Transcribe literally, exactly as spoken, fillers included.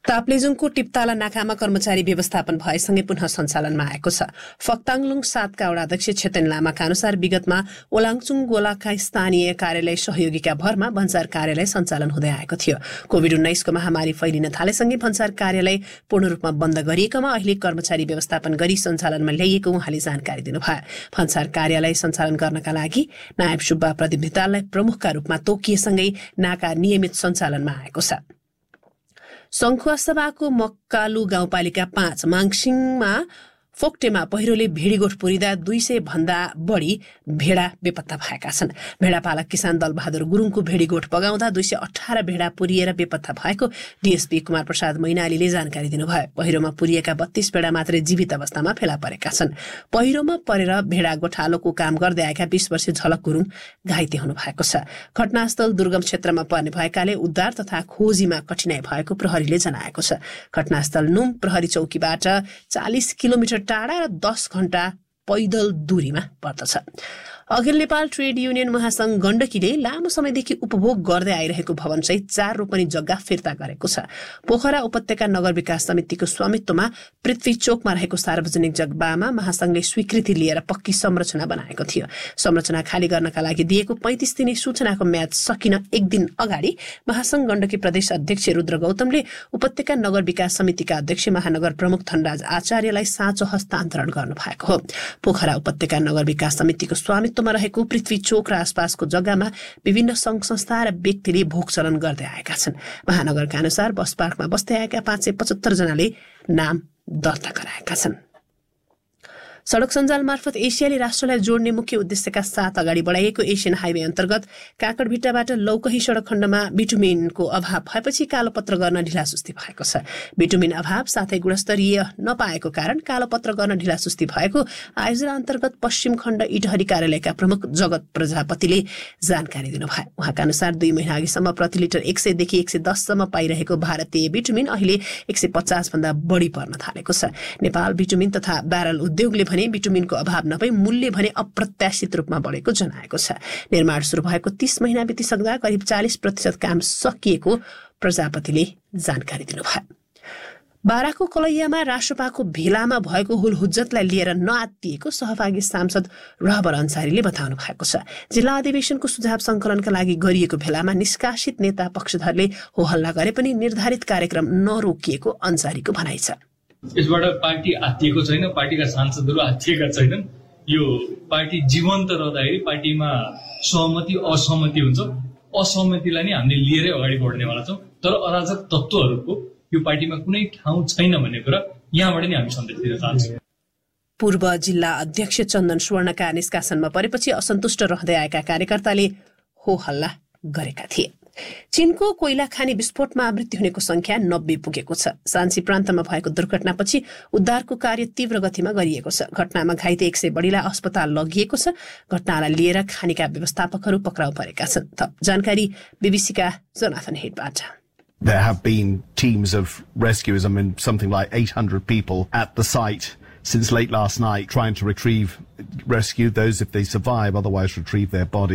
ताप्लेजुङको टिप्ताला नाकामा कर्मचारी व्यवस्थापन भएसँगै पुनः सञ्चालनमा आएको छ। फक्ताङलुङ सातका वडा अध्यक्ष छेतेन लामाका अनुसार विगतमा ओलाङचुङ गोलाका स्थानीय कार्यालय सहयोगीका भरमा भन्सार कार्यालय सञ्चालन हुँदै आएको थियो। कोभिड उन्नाइसको महामारी फैलिन थालेसँगै भन्सार कार्यालय पूर्ण रूपमा बन्द गरिएकोमा अहिले कर्मचारी व्यवस्थापन गरी सञ्चालनमा ल्याइएको उहाँले जानकारी दिनुभयो। भन्सार कार्यालय सञ्चालन गर्नका लागि नायब सुब्बा प्रतिनिधितालाई प्रमुखका रूपमा तोकिएसँगै नाका नियमित सञ्चालनमा आएको छ। सङ्खुवासभाको मक्कालु गाउँपालिका पाँच माङसिङमा फोक्टेमा पहिरोले भेडीगोठ पुरिँदा दुई सय भन्दा बढी भेडा बेपत्ता भएका छन्। भेडापालक किसान दलबहादुर गुरुङको भेडीगोठ बगाउँदा दुई सय अठार भेडा पुरिएर बेपत्ता भएको डीएसपी कुमार प्रसाद मैनालीले जानकारी दिनुभयो। पहिरोमा पुरिएका बत्तीस भेडा मात्रै जीवित अवस्थामा फेला परेका छन्। पहिरोमा परेर भेडा गोठालोको काम गर्दै आएका बीस वर्षीय झलक गुरुङ घाइते हुनु भएको छ। घटनास्थल दुर्गम क्षेत्रमा पर्ने भएकाले उद्धार तथा खोजीमा कठिनाई भएको प्रहरीले जनाएको छ। घटनास्थल नुम प्रहरी चौकीबाट चालीस किलोमिटर टाढा र दस घण्टा पैदल दूरीमा पर्दछ। अखिल नेपाल ट्रेड युनियन महासंघ गण्डकीले लामो समयदेखि उपभोग गर्दै आइरहेको भवन सहित चार रोपनी जग्गा फिर्ता गरेको छ। पोखरा उपत्यका नगर विकास समितिको स्वामित्वमा पृथ्वी चोकमा रहेको सार्वजनिक जग्गामा महासंघले स्वीकृति लिएर पक्की संरचना बनाएको थियो। संरचना खाली गर्नका लागि दिएको पैंतीस दिने सूचनाको म्याद सकिन एक दिन अगाडि महासंघ गण्डकी प्रदेश अध्यक्ष रुद्र गौतमले उपत्यका नगर विकास समितिका अध्यक्ष महानगर प्रमुख धनराज आचार्यलाई साँचो हस्तान्तरण गर्नुभएको हो। पोखरा उपत्यका नगर विकास समितिको स्वामित्व मा रहेको पृथ्वी चोक र आसपासको जग्गामा विभिन्न संघ संस्था र व्यक्तिले भोग चलन गर्दै आएका छन्। महानगरका अनुसार बस पार्कमा बस्दै आएका पाँच सय पचहत्तर जनाले नाम दर्ता गराएका छन्। सड़क सञ्जाल मार्फत एसियाली राष्ट्रलाई जोड्ने मुख्य उद्देश्यका साथ अगाडि बढाइएको एसियन हाइवे अन्तर्गत काकडभिट्टाबाट लौकही सड़क खण्डमा बिटुमिनको अभाव भएपछि कालोपत्र गर्न ढिलासुस्ती भएको छ। बिटुमिन अभाव साथै गुणस्तरीय नपाएको कारण कालोपत्र गर्न ढिलासुस्ती भएको आयोजना अन्तर्गत पश्चिम खण्ड इटहरी कार्यालयका प्रमुख जगत प्रजापतिले जानकारी दिनुभयो। उहाँका अनुसार दुई महिना अघिसम्म प्रति लिटर एक सय देखि एक सय दस सम्म पाइरहेको भारतीय बिटुमिन अहिले एक सय पचास भन्दा बढी पर्न थालेको छ। नेपाल बिटुमिन तथा ब्यारल उद्योगले भने बिटुमिनको अभाव नभई मूल्य भने अप्रत्याशित रूपमा बढेको जनाएको छ। निर्माण शुरू भएको तीस महिना बितिसक्दा करिब चालीस प्रतिशत काम सकिएको प्रजापतिले जानकारी दिनुभयो। बाराको कलैयामा राष्ट्रपाको भेलामा भएको हुलहुज्जतलाई लिएर नआत्तिएको सहभागी सांसद रहबर अन्सारीले बताउनु भएको छ। जिल्ला अधिवेशनको सुझाव संकलनका लागि गरिएको भेलामा निष्कासित नेता पक्षधरले हो हल्ला गरे पनि निर्धारित कार्यक्रम नरोकिएको अन्सारीको भनाइ छ। यसबाट पार्टी आत्तिएको छैन, पार्टीका सांसदहरू आत्तिएका छैनन्। यो पार्टी जीवन्त रहँदाखेरि पार्टीमा सहमति असहमति हुन्छ, असहमतिलाई नै हामीले लिएरै अगाडि बढ्नेवाला छौँ। तर अराजक तत्त्वहरूको यो पार्टीमा कुनै ठाउँ छैन भन्ने कुरा यहाँबाट नै हामी सन्देश दिन चाहन्छौँ। पूर्व जिल्ला अध्यक्ष चन्दन स्वर्णका निष्कासनमा परेपछि असन्तुष्ट रहँदै आएका कार्यकर्ताले हो हल्ला गरेका थिए। चीनको कोइला खानी विस्फोटमा मृत्यु हुनेको संख्या नब्बे पुगेको छ। सान्सी प्रान्तमा भएको दुर्घटनापछि उद्धारको कार्य तीव्र गतिमा गरिएको छ। घटनामा घाइते एक सय बढीलाई अस्पताल लगिएको छ। घटनालाई लिएर खानीका व्यवस्थापकहरू पक्राउ परेका छन्। थप जानकारी बीबीसीका Jonathan हेडबाट। There have been teams of rescuers, I mean something like eight hundred people at the site since late last night trying to retrieve, rescue those if they survive, otherwise retrieve their bodies.